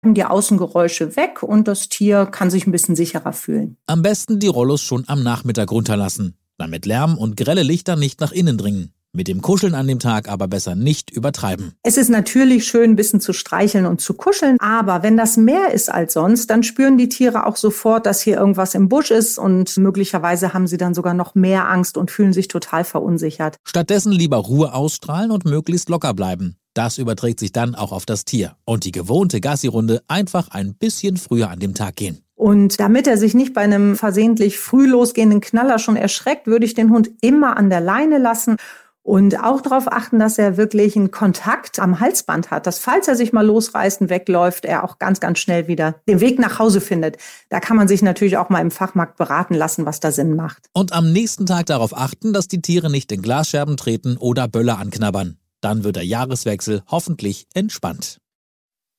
die Außengeräusche weg und das Tier kann sich ein bisschen sicherer fühlen. Am besten die Rollos schon am Nachmittag runterlassen, damit Lärm und grelle Lichter nicht nach innen dringen. Mit dem Kuscheln an dem Tag aber besser nicht übertreiben. Es ist natürlich schön, ein bisschen zu streicheln und zu kuscheln, aber wenn das mehr ist als sonst, dann spüren die Tiere auch sofort, dass hier irgendwas im Busch ist und möglicherweise haben sie dann sogar noch mehr Angst und fühlen sich total verunsichert. Stattdessen lieber Ruhe ausstrahlen und möglichst locker bleiben. Das überträgt sich dann auch auf das Tier. Und die gewohnte Gassi-Runde einfach ein bisschen früher an dem Tag gehen. Und damit er sich nicht bei einem versehentlich früh losgehenden Knaller schon erschreckt, würde ich den Hund immer an der Leine lassen. Und auch darauf achten, dass er wirklich einen Kontakt am Halsband hat, dass falls er sich mal losreißt und wegläuft, er auch ganz, ganz schnell wieder den Weg nach Hause findet. Da kann man sich natürlich auch mal im Fachmarkt beraten lassen, was da Sinn macht. Und am nächsten Tag darauf achten, dass die Tiere nicht in Glasscherben treten oder Böller anknabbern. Dann wird der Jahreswechsel hoffentlich entspannt.